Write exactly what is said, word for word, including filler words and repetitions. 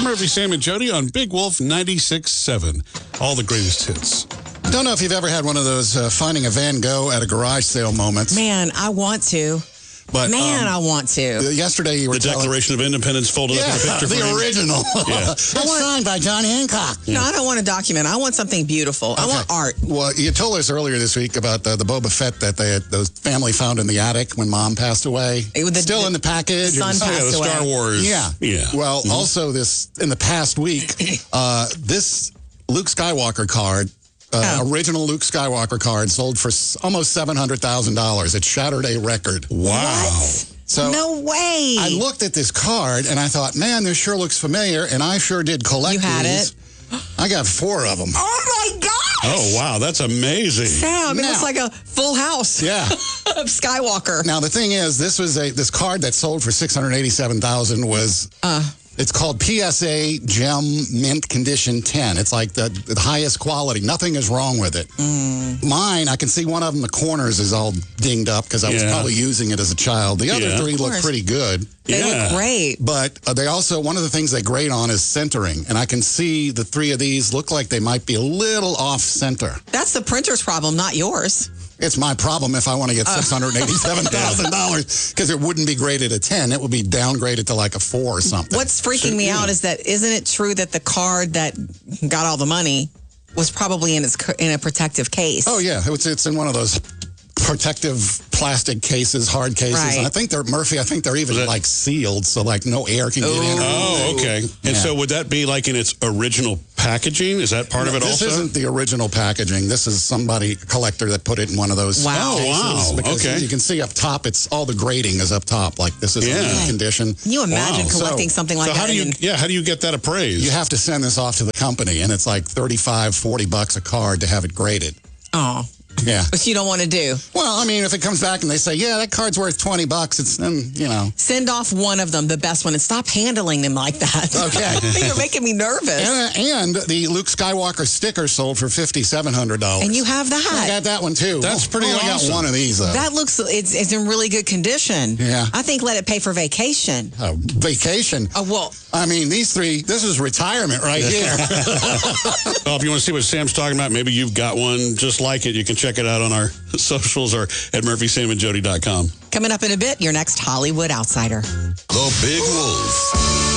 Murphy, Sam, and Jody on Big Wolf ninety-six seven. All the greatest hits. Don't know if you've ever had one of those uh, finding a Van Gogh at a garage sale moments. Man, I want to. But, Man, um, I want to. Yesterday you were The telling... Declaration of Independence folded yeah, up in a picture the frame. original. Yeah. It's signed by John Hancock. No, I don't want a document. I want something beautiful. I Okay. want art. Well, you told us earlier this week about the, the Boba Fett that they had, those family found in the attic when Mom passed away. It was the- Still in the package. the son and- Oh, yeah, the passed away. Star Wars. Yeah. Yeah. Well, Mhm. also this in the past week, uh, this Luke Skywalker card, uh, Oh. original Luke Skywalker card, sold for s- almost seven hundred thousand dollars. It shattered a record. Wow. What? So No way. I looked at this card and I thought, man, this sure looks familiar. And I sure did collect You had these. I got four of them. Oh, my gosh. Oh, wow. That's amazing. Sam, it Now- looks like a full house Yeah. of Skywalker. Now the thing is, this was a this card that sold for six hundred eighty-seven thousand was. Uh, It's called P S A Gem Mint Condition ten. It's like the, the highest quality. Nothing is wrong with it. Mm. Mine, I can see one of them, the corners is all dinged up because I was Yeah. probably using it as a child. The other Yeah. three Of look course. pretty good. they Yeah. look great. But uh, they also, one of the things they grade on is centering. And I can see the three of these look like they might be a little off center. That's the printer's problem, not yours. It's my problem if I want to get six hundred eighty-seven thousand dollars because it wouldn't be graded a ten. It would be downgraded to like a four or something. What's freaking me out is that isn't it true that the card that got all the money was probably in its in a protective case? Oh, yeah. It's, it's in one of those protective plastic cases, hard cases. Right. And I think they're, Murphy, I think they're even that- like sealed so like no air can get in. or Oh, anything. okay. And Yeah. so would that be like in its original packaging? Is that part of it This also? isn't the original packaging. This is somebody, a collector that put it in one of those Wow. Oh, cases. wow. Because Okay. you can see up top, it's all the grading is up top. Like this is Yeah. in good condition. Can you imagine Wow. collecting So- something like So that? how do you, and- yeah, how do you get that appraised? You have to send this off to the company and it's like thirty-five, forty bucks a card to have it graded. Oh, Yeah. but you don't want to do. Well, I mean, if it comes back and they say, yeah, that card's worth twenty bucks, it's then, you know. Send off one of them, the best one, and stop handling them like that. Okay. You're making me nervous. And, and the Luke Skywalker sticker sold for five thousand seven hundred dollars. And you have I that. got that one too. That's pretty I only awesome. got one of these though. That looks, it's, it's in really good condition. Yeah. I think let it pay for vacation. Oh, vacation. Oh, well, I mean, these three, this is retirement right here. Well, if you want to see what Sam's talking about, maybe you've got one just like it. You can check it out on our socials or at murphy sam and jody dot com. coming up in a bit, your next Hollywood Outsider. The Big Wolf.